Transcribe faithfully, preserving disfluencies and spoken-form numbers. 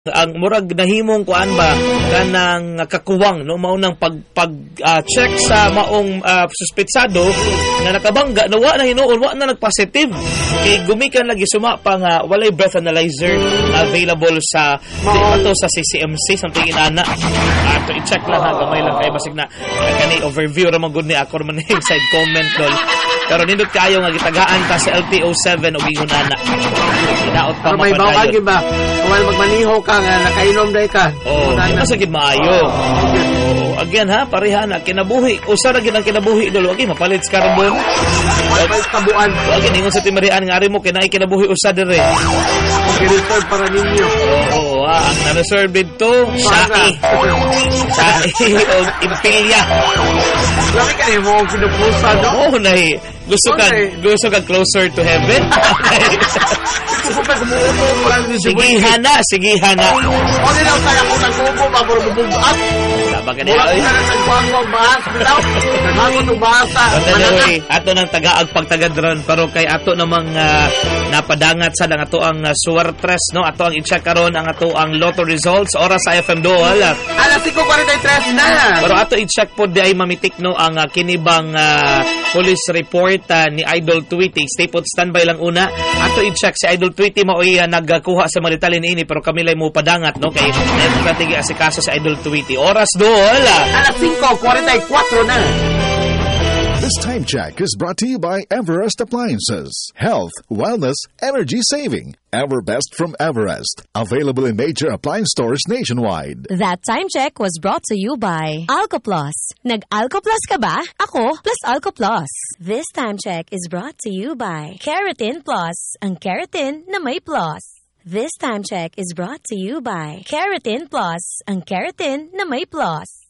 ang murag nahimong kuan ba kanang kakuwang no maunang pag pag uh, check sa maong uh, suspetsado nga nakabangga na wa na hinuon wa na nagpositive kay gumikan lagi suma pa nga walay breath analyzer available sa dito sa C C M C something inana ato uh, i-check lang ha gamay lang kay basig na kani overview ra man gud ni ako man inside comment lol pero nindot kayo nga gitagaan ta sa L T O seven og ingunana daot pa may bawagi ba kung magmaniho ka nga nakainom day ka oh di pa sagid maayo oh again ha pareha na kinabuhi usa ra gid ang kinabuhi dol wagi mapalit sa carbon wag tabuan wagi ningon sa timarian nga ari mo kinay kinabuhi usa dire reserve para ninyo oo ah ang na-reserve dito sai sai og impilya laki ka ni mo kinupusa oh nahi gusto ka gusto ka closer to heaven sige hana sige hana o nila tayo kung nagbubo babor bubugat sabi ka nila ay ato ng tagaag pagtagadron pero kay ato namang uh, napadangat sa lang ato ang uh, suwertres no ato ang i-check karon ang ato ang lotto results oras sa F M Dual alas five forty-three na pero ato i-check po di ay mamitik no ang uh, kinibang uh, police report uh, ni Idol Tweety stay put standby lang una ato i-check si Idol Tweety mo ay uh, nagkuha sa mga detalye ini pero kami lay mo padangat no kay natatigi asikaso si Idol Tweety oras do alas five forty-four na. This time check is brought to you by Everest Appliances. Health, wellness, energy saving. Everbest from Everest. Available in major appliance stores nationwide. That time check was brought to you by AlcoPlus. Nag-AlcoPlus ka ba? Ako, plus AlcoPlus. This time check is brought to you by Keratin Plus. Ang keratin na may plus. This time check is brought to you by Keratin Plus. Ang keratin na may plus.